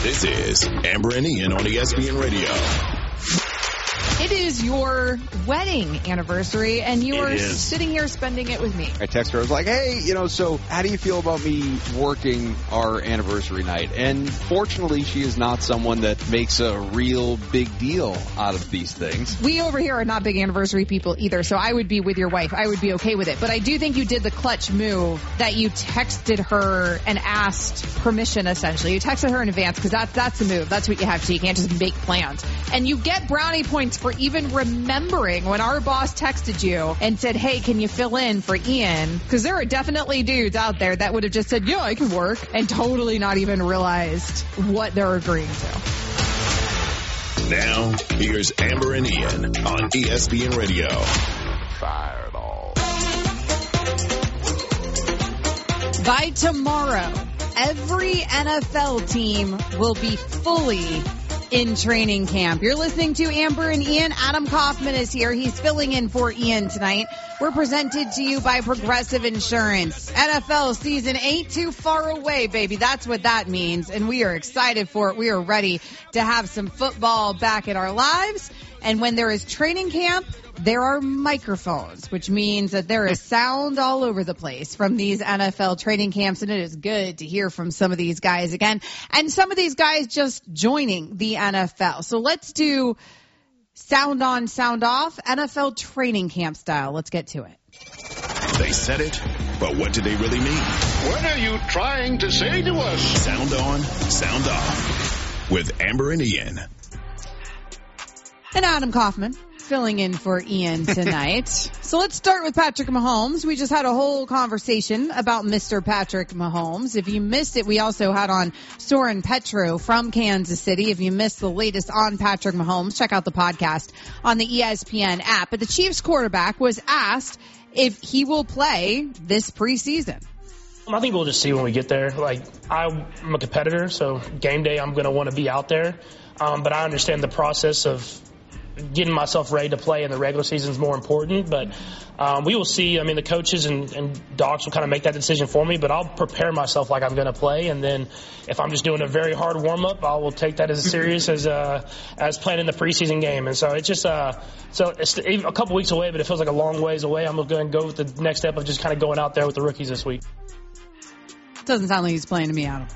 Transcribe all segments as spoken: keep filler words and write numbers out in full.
This is Amber and Ian on E S P N Radio. It is your wedding anniversary, and you are sitting here spending it with me. I text her. I was like, hey, you know, so how do you feel about me working our anniversary night? And fortunately, she is not someone that makes a real big deal out of these things. We over here are not big anniversary people either, so I would be with your wife. I would be okay with it. But I do think you did the clutch move that you texted her and asked permission, essentially. You texted her in advance because that's, that's the move. That's what you have to do. You can't just make plans. And you get brownie points for even remembering when our boss texted you and said, hey, can you fill in for Ian? Because there are definitely dudes out there that would have just said, yeah, I can work, and totally not even realized what they're agreeing to. Now, here's Amber and Ian on E S P N Radio. Fire it all. By tomorrow, every N F L team will be fully in training camp. You're listening to Amber and Ian. Adam Kaufman is here. He's filling in for Ian tonight. We're presented to you by Progressive Insurance. N F L season ain't too far away, baby. That's what that means. And we are excited for it. We are ready to have some football back in our lives. And when there is training camp, there are microphones, which means that there is sound all over the place from these N F L training camps, and it is good to hear from some of these guys again. And some of these guys just joining the N F L. So let's do sound on, sound off, N F L training camp style. Let's get to it. They said it, but what did they really mean? What are you trying to say to us? Sound on, sound off with Amber and Ian. And Adam Kaufman filling in for Ian tonight. So let's start with Patrick Mahomes. We just had a whole conversation about Mister Patrick Mahomes. If you missed it, we also had on Soren Petro from Kansas City. If you missed the latest on Patrick Mahomes, check out the podcast on the E S P N app. But the Chiefs quarterback was asked if he will play this preseason. I think we'll just see when we get there. Like, I'm a competitor, so game day I'm going to want to be out there. Um, but I understand the process of getting myself ready to play in the regular season is more important, but um, we will see. I mean, the coaches and, and docs will kind of make that decision for me, but I'll prepare myself like I'm going to play, and then if I'm just doing a very hard warm-up, I will take that as serious as uh, as playing in the preseason game. And so it's just uh, so it's a couple weeks away, but it feels like a long ways away. I'm going to go with the next step of just kind of going out there with the rookies this week. Doesn't sound like he's playing to me, Adam.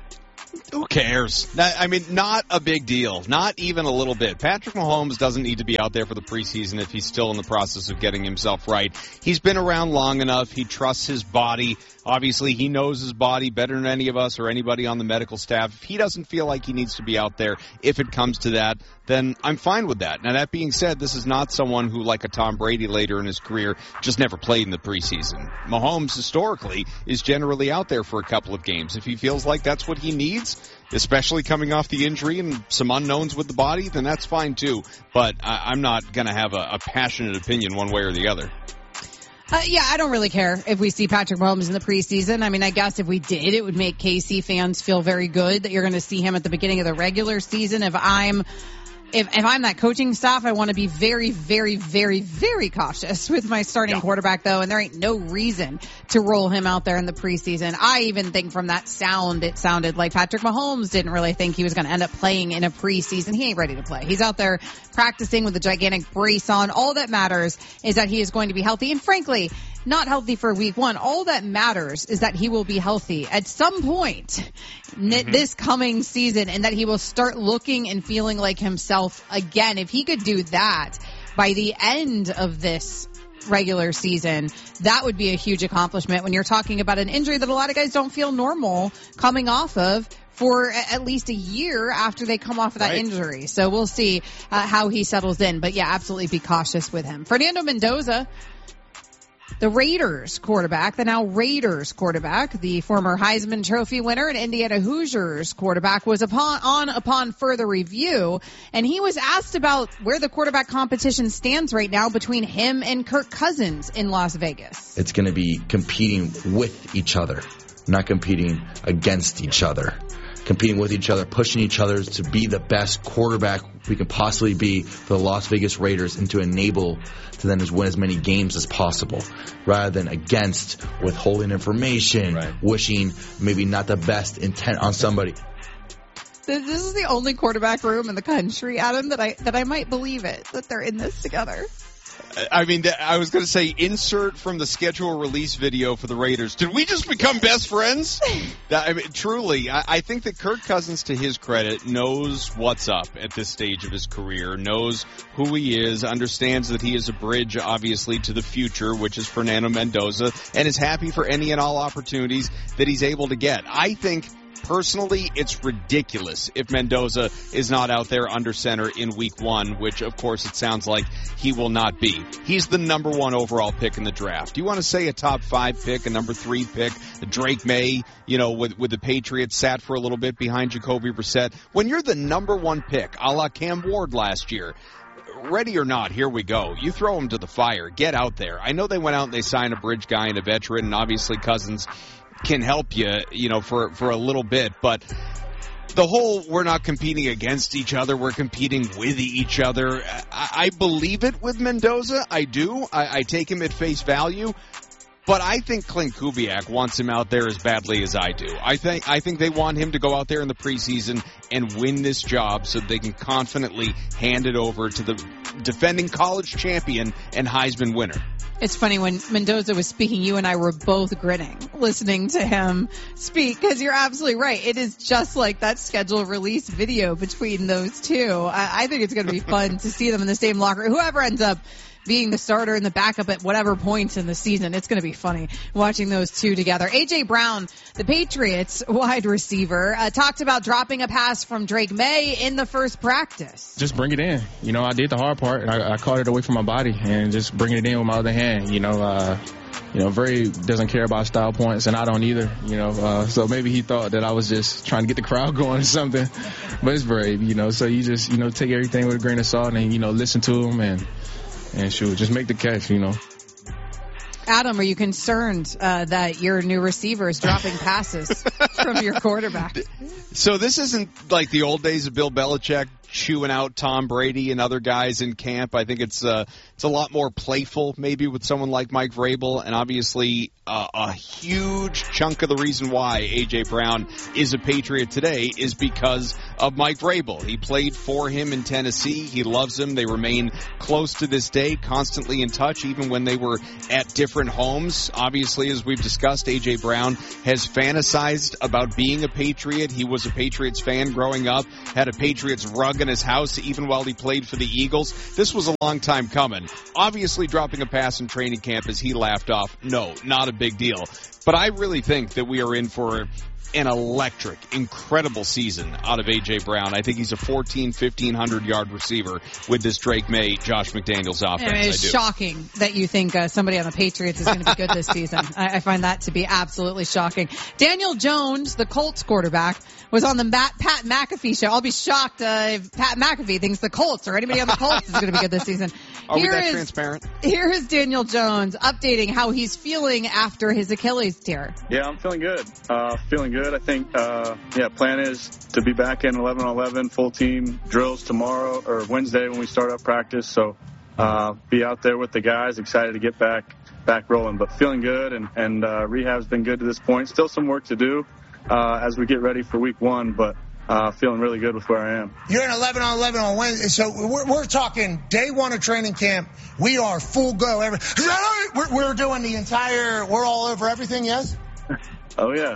Who cares? I mean, not a big deal. Not even a little bit. Patrick Mahomes doesn't need to be out there for the preseason if he's still in the process of getting himself right. He's been around long enough. He trusts his body. Obviously, he knows his body better than any of us or anybody on the medical staff. If he doesn't feel like he needs to be out there, if it comes to that, then I'm fine with that. Now, that being said, this is not someone who, like a Tom Brady later in his career, just never played in the preseason. Mahomes, historically, is generally out there for a couple of games. If he feels like that's what he needs, especially coming off the injury and some unknowns with the body, then that's fine too. But I- I'm not going to have a-, a passionate opinion one way or the other. Uh, yeah, I don't really care if we see Patrick Mahomes in the preseason. I mean, I guess if we did, it would make K C fans feel very good that you're going to see him at the beginning of the regular season. If I'm If, if I'm that coaching staff, I want to be very, very, very, very cautious with my starting yeah. quarterback, though, and there ain't no reason to roll him out there in the preseason. I even think from that sound, it sounded like Patrick Mahomes didn't really think he was going to end up playing in a preseason. He ain't ready to play. He's out there practicing with a gigantic brace on. All that matters is that he is going to be healthy, and frankly, not healthy for week one. All that matters is that he will be healthy at some point mm-hmm. this coming season, and that he will start looking and feeling like himself again. If he could do that by the end of this regular season, that would be a huge accomplishment when you're talking about an injury that a lot of guys don't feel normal coming off of for at least a year after they come off of that right. injury. So we'll see uh, how he settles in. But yeah, absolutely be cautious with him. Fernando Mendoza, the Raiders quarterback, the now Raiders quarterback, the former Heisman Trophy winner and Indiana Hoosiers quarterback, was upon on upon further review, and he was asked about where the quarterback competition stands right now between him and Kirk Cousins in Las Vegas. It's going to be competing with each other, not competing against each other. Competing with each other, pushing each other to be the best quarterback we can possibly be for the Las Vegas Raiders, and to enable to then just win as many games as possible, rather than against, withholding information, right. wishing maybe not the best intent on somebody. This is the only quarterback room in the country, Adam, that I that I might believe it, that they're in this together. I mean, I was going to say insert from the schedule release video for the Raiders. Did we just become best friends? That, I mean, truly, I, I think that Kirk Cousins, to his credit, knows what's up at this stage of his career, knows who he is, understands that he is a bridge, obviously, to the future, which is Fernando Mendoza, and is happy for any and all opportunities that he's able to get. I think personally, it's ridiculous if Mendoza is not out there under center in week one, which, of course, it sounds like he will not be. He's the number one overall pick in the draft. Do you want to say a top five pick, a number three pick, Drake May, you know, with, with the Patriots, sat for a little bit behind Jacoby Brissett? When you're the number one pick, a la Cam Ward last year, ready or not, here we go. You throw him to the fire. Get out there. I know they went out and they signed a bridge guy and a veteran, and obviously Cousins can help you, you know, for, for a little bit, but the whole we're not competing against each other, we're competing with each other, I, I believe it with Mendoza. I do. I, I take him at face value. But I think Clint Kubiak wants him out there as badly as I do. I think I think they want him to go out there in the preseason and win this job so they can confidently hand it over to the defending college champion and Heisman winner. It's funny, when Mendoza was speaking, you and I were both grinning listening to him speak, because you're absolutely right. It is just like that schedule release video between those two. I, I think it's going to be fun to see them in the same locker. Whoever ends up being the starter and the backup at whatever points in the season, it's going to be funny watching those two together. A J. Brown, the Patriots wide receiver, uh, talked about dropping a pass from Drake May in the first practice. Just bring it in. You know, I did the hard part. I, I caught it away from my body and just bringing it in with my other hand. You know, uh, you know, Very doesn't care about style points, and I don't either. You know, uh, so maybe he thought that I was just trying to get the crowd going or something. But it's Very, you know, so you just, you know, take everything with a grain of salt and, you know, listen to him and, and shoot, just make the catch, you know. Adam, are you concerned uh, that your new receiver is dropping passes from your quarterback? So this isn't like the old days of Bill Belichick chewing out Tom Brady and other guys in camp. I think it's uh, it's a lot more playful maybe with someone like Mike Vrabel, and obviously uh, a huge chunk of the reason why A J. Brown is a Patriot today is because of Mike Vrabel. He played for him in Tennessee. He loves him. They remain close to this day, constantly in touch, even when they were at different homes. Obviously, as we've discussed, A J. Brown has fantasized about being a Patriot. He was a Patriots fan growing up, had a Patriots rug in his house even while he played for the Eagles. This was a long time coming. Obviously, dropping a pass in training camp as he laughed off, no, not a big deal. But I really think that we are in for an electric, incredible season out of A J. Brown. I think he's a fourteen, fifteen hundred yard receiver with this Drake May, Josh McDaniels offense. I mean, it's I do. shocking that you think uh, somebody on the Patriots is going to be good this season. I, I find that to be absolutely shocking. Daniel Jones, the Colts quarterback, was on the Matt, Pat McAfee show. I'll be shocked uh, if Pat McAfee thinks the Colts or anybody on the Colts is going to be good this season. Are here we that is, transparent? Here is Daniel Jones updating how he's feeling after his Achilles tear. Yeah, I'm feeling good. Uh, feeling good. I think, uh, yeah, plan is to be back in eleven on eleven full team drills tomorrow or Wednesday when we start up practice. So, uh, be out there with the guys, excited to get back, back rolling, but feeling good, and, and, uh, rehab's been good to this point. Still some work to do, uh, as we get ready for week one, but, uh, feeling really good with where I am. You're in eleven on eleven on Wednesday, so we're, we're talking day one of training camp. We are full go. Every, we're, we're doing the entire, we're all over everything, yes? Oh, yeah.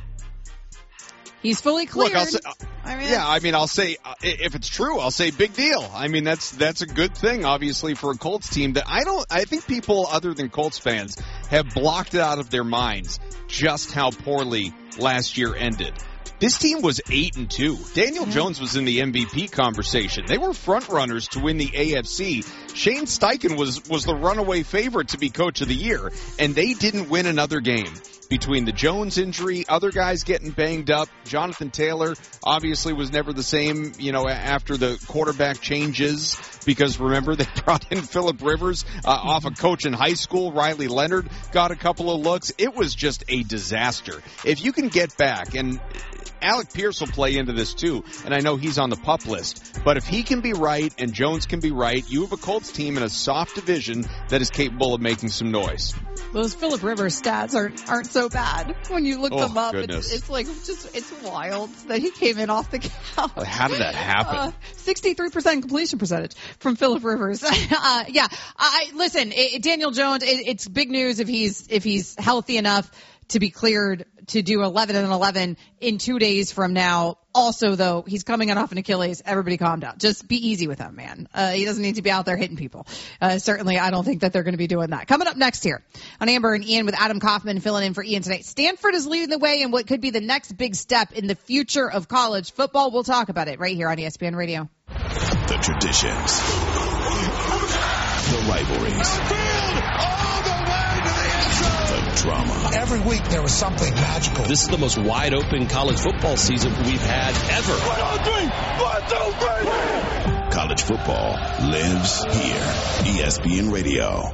He's fully cleared. Look, I'll say, I mean, yeah, I mean, I'll say, uh, if it's true, I'll say big deal. I mean, that's that's a good thing, obviously, for a Colts team that I don't, I think people other than Colts fans have blocked it out of their minds just how poorly last year ended. This team was eight and two. Daniel Jones was in the M V P conversation. They were front runners to win the A F C. Shane Steichen was was the runaway favorite to be coach of the year, and they didn't win another game. Between the Jones injury, other guys getting banged up, Jonathan Taylor obviously was never the same, you know, after the quarterback changes, because remember they brought in Phillip Rivers uh, off a coach in high school. Riley Leonard got a couple of looks. It was just a disaster. If you can get back, and Alec Pierce will play into this too, and I know he's on the PUP list. But if he can be right and Jones can be right, you have a Colts team in a soft division that is capable of making some noise. Those Phillip Rivers stats aren't aren't so bad when you look Oh, them up. goodness. It's, it's like just it's wild that he came in off the couch. How did that happen? Uh, sixty-three percent completion percentage from Phillip Rivers. uh, yeah, I listen. It, Daniel Jones. It, it's big news if he's if he's healthy enough to be cleared to do eleven and eleven in two days from now. Also, though, he's coming out off an Achilles. Everybody calm down. Just be easy with him, man. Uh, he doesn't need to be out there hitting people. Uh, certainly, I don't think that they're going to be doing that. Coming up next here on Amber and Ian with Adam Kaufman filling in for Ian tonight. Stanford is leading the way in what could be the next big step in the future of college football. We'll talk about it right here on E S P N Radio. The traditions. The rivalries. The drama. Every week there was something magical. This is the most wide open college football season we've had ever. One, two, three. One, two, three. College football lives here. E S P N Radio.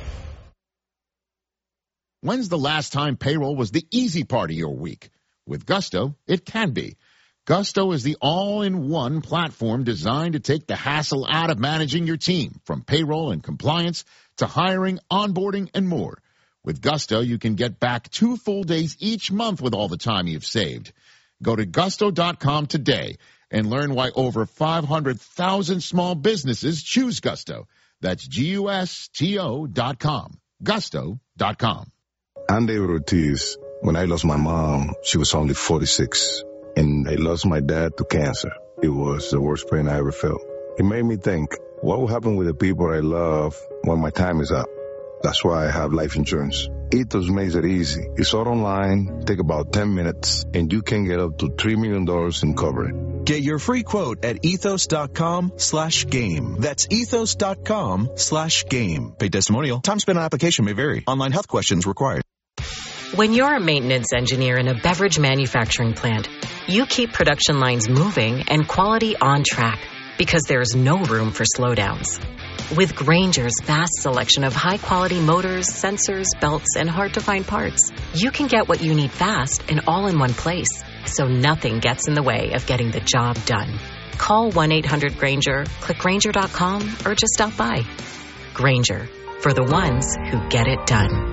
When's the last time payroll was the easy part of your week? With Gusto, it can be. Gusto is the all-in-one platform designed to take the hassle out of managing your team, from payroll and compliance to hiring, onboarding, and more. With Gusto, you can get back two full days each month with all the time you've saved. Go to gusto dot com today and learn why over five hundred thousand small businesses choose Gusto. That's G U S T O dot com. gusto dot com. I'm David Ortiz. When I lost my mom, she was only forty-six. And I lost my dad to cancer. It was the worst pain I ever felt. It made me think, what will happen with the people I love when my time is up? That's why I have life insurance. Ethos makes it easy. It's all online, take about ten minutes, and you can get up to three million dollars in coverage. Get your free quote at ethos dot com slash game. That's ethos dot com slash game. Paid testimonial. Time spent on application may vary. Online health questions required. When you're a maintenance engineer in a beverage manufacturing plant, you keep production lines moving and quality on track because there's no room for slowdowns. With Grainger's vast selection of high-quality motors, sensors, belts, and hard-to-find parts, you can get what you need fast and all in one place, so nothing gets in the way of getting the job done. Call one eight hundred Grainger, click Grainger dot com, or just stop by. Grainger, for the ones who get it done.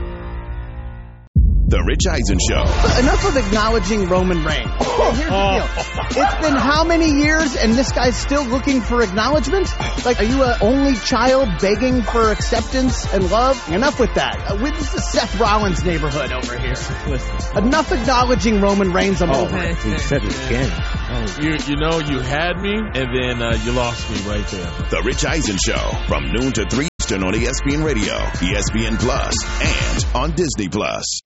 The Rich Eisen Show. Enough of acknowledging Roman Reigns. Well, here's the deal. It's been how many years and this guy's still looking for acknowledgement? Like, are you an only child begging for acceptance and love? Enough with that. Uh, this is Seth Rollins' neighborhood over here. Enough acknowledging Roman Reigns. I'm over it. He said it again. Oh. You, you know, you had me, and then uh, you lost me right there. The Rich Eisen Show, from noon to three Eastern on E S P N Radio, E S P N Plus, and on Disney Plus.